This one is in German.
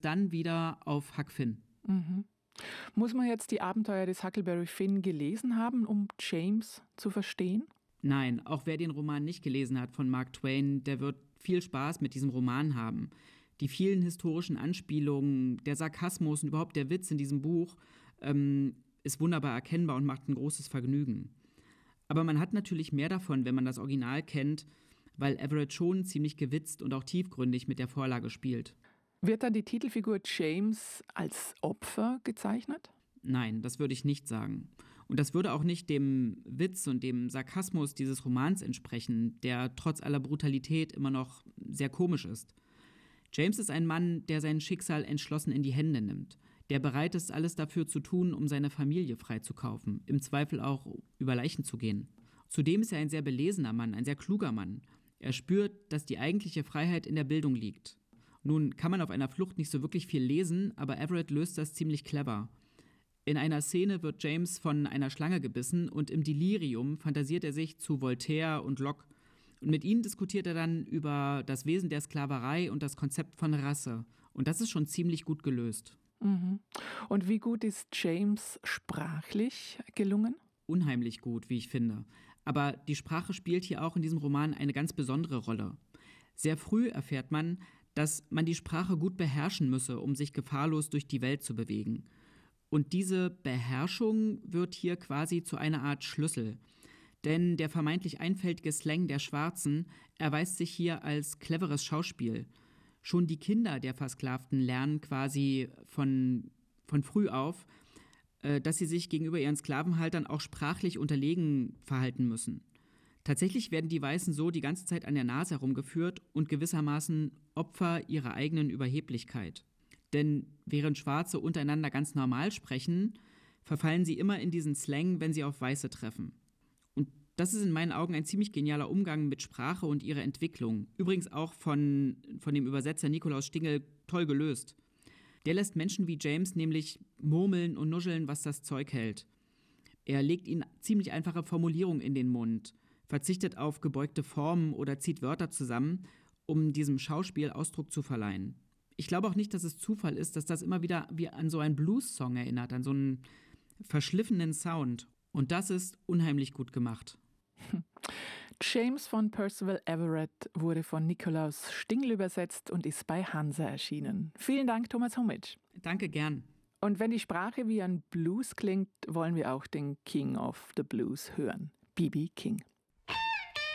dann wieder auf Huck Finn. Mhm. Muss man jetzt die Abenteuer des Huckleberry Finn gelesen haben, um James zu verstehen? Nein, auch wer den Roman nicht gelesen hat von Mark Twain, der wird viel Spaß mit diesem Roman haben. Die vielen historischen Anspielungen, der Sarkasmus und überhaupt der Witz in diesem Buch ist wunderbar erkennbar und macht ein großes Vergnügen. Aber man hat natürlich mehr davon, wenn man das Original kennt, weil Everett schon ziemlich gewitzt und auch tiefgründig mit der Vorlage spielt. Wird dann die Titelfigur James als Opfer gezeichnet? Nein, das würde ich nicht sagen. Und das würde auch nicht dem Witz und dem Sarkasmus dieses Romans entsprechen, der trotz aller Brutalität immer noch sehr komisch ist. James ist ein Mann, der sein Schicksal entschlossen in die Hände nimmt, der bereit ist, alles dafür zu tun, um seine Familie freizukaufen, im Zweifel auch über Leichen zu gehen. Zudem ist er ein sehr belesener Mann, ein sehr kluger Mann. Er spürt, dass die eigentliche Freiheit in der Bildung liegt. Nun kann man auf einer Flucht nicht so wirklich viel lesen, aber Everett löst das ziemlich clever. In einer Szene wird James von einer Schlange gebissen und im Delirium fantasiert er sich zu Voltaire und Locke. Und mit ihnen diskutiert er dann über das Wesen der Sklaverei und das Konzept von Rasse. Und das ist schon ziemlich gut gelöst. Mhm. Und wie gut ist James sprachlich gelungen? Unheimlich gut, wie ich finde. Aber die Sprache spielt hier auch in diesem Roman eine ganz besondere Rolle. Sehr früh erfährt man, dass man die Sprache gut beherrschen müsse, um sich gefahrlos durch die Welt zu bewegen. Und diese Beherrschung wird hier quasi zu einer Art Schlüssel. Denn der vermeintlich einfältige Slang der Schwarzen erweist sich hier als cleveres Schauspiel. Schon die Kinder der Versklavten lernen quasi von früh auf, dass sie sich gegenüber ihren Sklavenhaltern auch sprachlich unterlegen verhalten müssen. Tatsächlich werden die Weißen so die ganze Zeit an der Nase herumgeführt und gewissermaßen Opfer ihrer eigenen Überheblichkeit. Denn während Schwarze untereinander ganz normal sprechen, verfallen sie immer in diesen Slang, wenn sie auf Weiße treffen. Und das ist in meinen Augen ein ziemlich genialer Umgang mit Sprache und ihrer Entwicklung. Übrigens auch von dem Übersetzer Nikolaus Stingel toll gelöst. Der lässt Menschen wie James nämlich murmeln und nuscheln, was das Zeug hält. Er legt ihnen ziemlich einfache Formulierungen in den Mund, verzichtet auf gebeugte Formen oder zieht Wörter zusammen, um diesem Schauspiel Ausdruck zu verleihen. Ich glaube auch nicht, dass es Zufall ist, dass das immer wieder wie an so einen Blues-Song erinnert, an so einen verschliffenen Sound. Und das ist unheimlich gut gemacht. James von Percival Everett wurde von Nikolaus Stingel übersetzt und ist bei Hansa erschienen. Vielen Dank, Thomas Hommitsch. Danke, gern. Und wenn die Sprache wie ein Blues klingt, wollen wir auch den King of the Blues hören, B.B. King.